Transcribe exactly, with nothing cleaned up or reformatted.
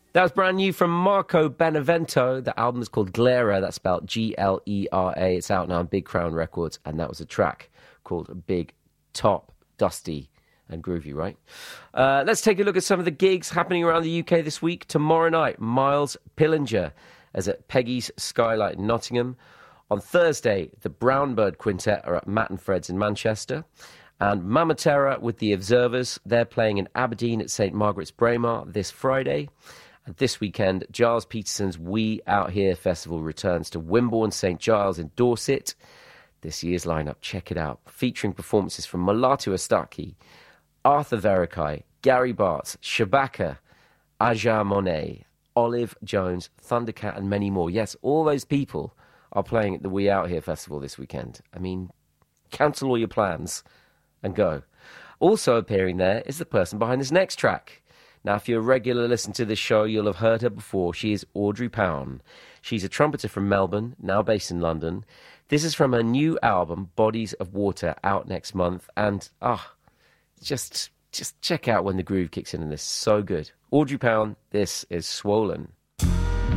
That was brand new from Marco Benevento. The album is called Glera. That's spelled G L E R A. It's out now on Big Crown Records, and that was a track called Big Top, Dusty and groovy, right? Uh, let's take a look at some of the gigs happening around the U K this week. Tomorrow night, Miles Pillinger is at Peggy's Skylight in Nottingham. On Thursday, the Brownbird Quintet are at Matt and Fred's in Manchester. And Mama Terra with the Observers, they're playing in Aberdeen at Saint Margaret's Braemar this Friday. And this weekend, Giles Peterson's We Out Here Festival returns to Wimborne Saint Giles in Dorset. This year's lineup, check it out, featuring performances from Mulatu Astatke, Arthur Verikai, Gary Bartz, Shabaka, Aja Monet, Olive Jones, Thundercat, and many more. Yes, all those people are playing at the We Out Here Festival this weekend. I mean, cancel all your plans and go. Also appearing there is the person behind this next track. Now, if you're a regular listener to this show, you'll have heard her before. She is Audrey Pound. She's a trumpeter from Melbourne, now based in London. This is from her new album, Bodies of Water, out next month. And, ah, just, just check out when the groove kicks in in this. So good. Audrey Pound, this is Swollen.